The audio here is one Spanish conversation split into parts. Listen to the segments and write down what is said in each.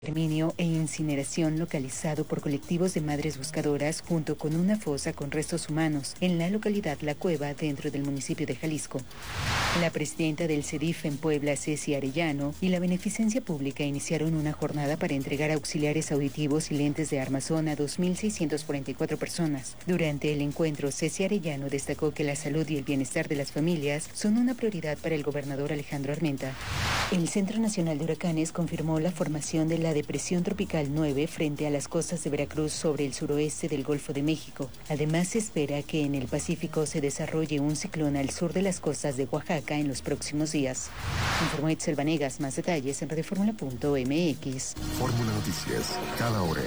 Exterminio e incineración localizado por colectivos de madres buscadoras junto con una fosa con restos humanos en la localidad La Cueva, dentro del municipio de Jalisco. La presidenta del CEDIF en Puebla, Ceci Arellano, y la Beneficencia Pública iniciaron una jornada para entregar auxiliares auditivos y lentes de armazón a 2.644 personas. Durante el encuentro, Ceci Arellano destacó que la salud y el bienestar de las familias son una prioridad para el gobernador Alejandro Armenta. El Centro Nacional de Huracanes confirmó la formación de la Depresión Tropical 9 frente a las costas de Veracruz sobre el suroeste del Golfo de México. Además, se espera que en el Pacífico se desarrolle un ciclón al sur de las costas de Oaxaca en los próximos días. Informó Itzel Vanegas. Más detalles en radioformula.mx. Fórmula Noticias, cada hora.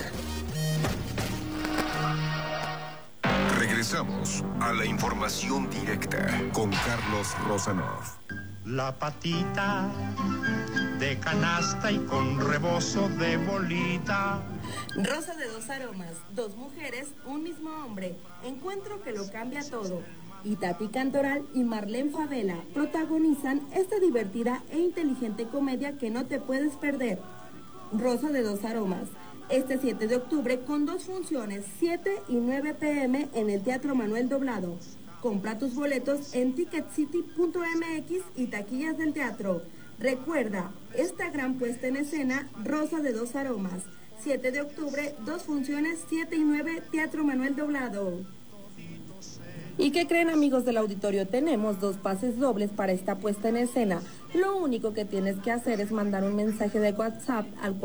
Regresamos a la información directa con Carlos Rosanov. La patita de canasta y con rebozo de bolita. Rosa de dos aromas, dos mujeres, un mismo hombre. Encuentro que lo cambia todo. Itati Cantoral y Marlene Favela protagonizan esta divertida e inteligente comedia que no te puedes perder. Rosa de dos aromas. Este 7 de octubre con dos funciones, 7 y 9 p.m. en el Teatro Manuel Doblado. Compra tus boletos en ticketcity.mx y taquillas del teatro. Recuerda, esta gran puesta en escena, Rosa de dos aromas. 7 de octubre, dos funciones, 7 y 9, Teatro Manuel Doblado. ¿Y qué creen, amigos del auditorio? Tenemos 2 pases dobles para esta puesta en escena. Lo único que tienes que hacer es mandar un mensaje de WhatsApp al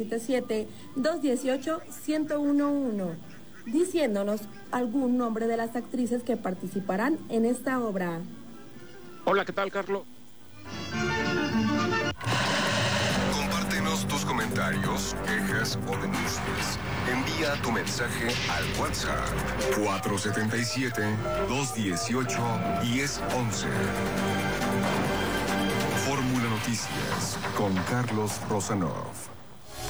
477-218-1011. diciéndonos algún nombre de las actrices que participarán en esta obra. Hola, ¿qué tal, Carlos? Compártenos tus comentarios, quejas o denuncias. Envía tu mensaje al WhatsApp 477-218-1011. Fórmula Noticias con Carlos Rosanov.